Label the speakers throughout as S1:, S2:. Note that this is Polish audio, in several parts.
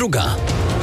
S1: 22.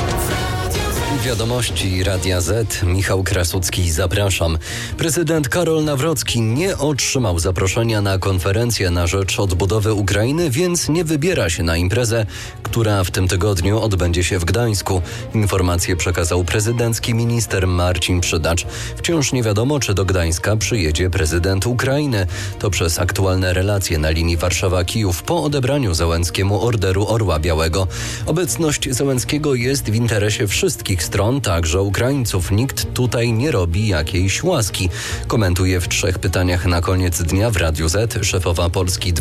S1: Wiadomości Radia Z. Michał Krasucki, zapraszam. Prezydent Karol Nawrocki nie otrzymał zaproszenia na konferencję na rzecz odbudowy Ukrainy, więc nie wybiera się na imprezę, która w tym tygodniu odbędzie się w Gdańsku. Informację przekazał prezydencki minister Marcin Przydacz. Wciąż nie wiadomo, czy do Gdańska przyjedzie prezydent Ukrainy. To przez aktualne relacje na linii Warszawa-Kijów po odebraniu Zełenskiemu Orderu Orła Białego. Obecność Zełenskiego jest w interesie wszystkich stron, także Ukraińców. Nikt tutaj nie robi jakiejś łaski. Komentuje w 3 pytaniach na koniec dnia w Radiu Z szefowa Polski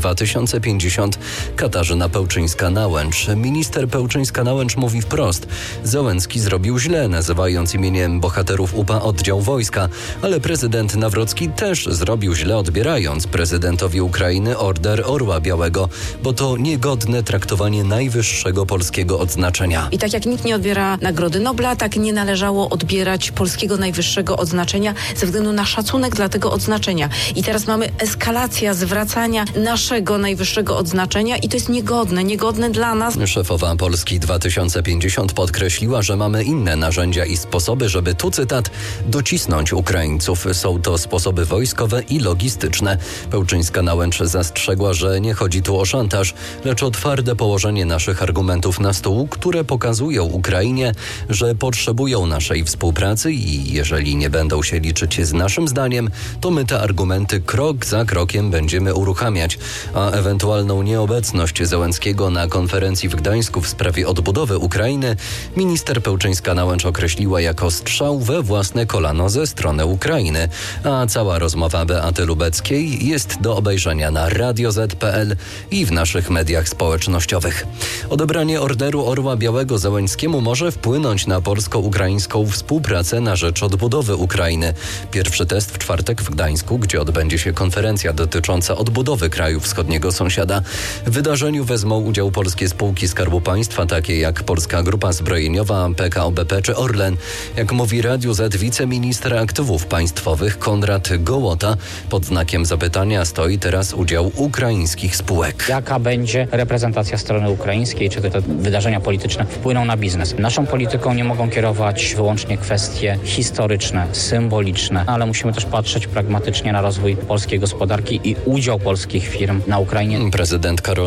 S1: 2050 Katarzyna Pełczyńska-Nałęcz. Minister Pełczyńska-Nałęcz mówi wprost: Zełenski zrobił źle, nazywając imieniem bohaterów UPA oddział wojska, ale prezydent Nawrocki też zrobił źle, odbierając prezydentowi Ukrainy Order Orła Białego, bo to niegodne traktowanie najwyższego polskiego odznaczenia.
S2: I tak jak nikt nie odbiera Nagrody Nobla, tak nie należało odbierać polskiego najwyższego odznaczenia ze względu na szacunek dla tego odznaczenia. I teraz mamy eskalację zwracania naszego najwyższego odznaczenia i to jest niegodne dla nas.
S1: Szefowa Polski 2050 podkreśliła, że mamy inne narzędzia i sposoby, żeby, tu cytat, docisnąć Ukraińców. Są to sposoby wojskowe i logistyczne. Pełczyńska-Nałęcz zastrzegła, że nie chodzi tu o szantaż, lecz o twarde położenie naszych argumentów na stół, które pokazują Ukrainie, że potrzebują naszej współpracy i jeżeli nie będą się liczyć z naszym zdaniem, to my te argumenty krok za krokiem będziemy uruchamiać, a ewentualną nieobecność Zełenskiego na konferencji w Gdańsku w sprawie odbudowy Ukrainy minister Pełczyńska-Nałęcz określiła jako strzał we własne kolano ze strony Ukrainy, a cała rozmowa Beaty Lubeckiej jest do obejrzenia na radioz.pl i w naszych mediach społecznościowych. Odebranie Orderu Orła Białego Zełenskiemu może wpłynąć na polsko-ukraińską współpracę na rzecz odbudowy Ukrainy. Pierwszy test w czwartek w Gdańsku, gdzie odbędzie się konferencja dotycząca odbudowy kraju wschodniego sąsiada. W wydarzeniu wezmą udział polskie spółki Skarbu Państwa, takie jak Polska Grupa Zbrojeniowa, PKO BP czy Orlen. Jak mówi Radiu Z wiceminister aktywów państwowych Konrad Gołota, pod znakiem zapytania stoi teraz udział ukraińskich spółek.
S3: Jaka będzie reprezentacja strony ukraińskiej, czy te wydarzenia polityczne wpłyną na biznes? Naszą polityką nie mogą kierować wyłącznie kwestie historyczne, symboliczne, ale musimy też patrzeć pragmatycznie na rozwój polskiej gospodarki i udział polskich firm na Ukrainie.
S1: Prezydent Karol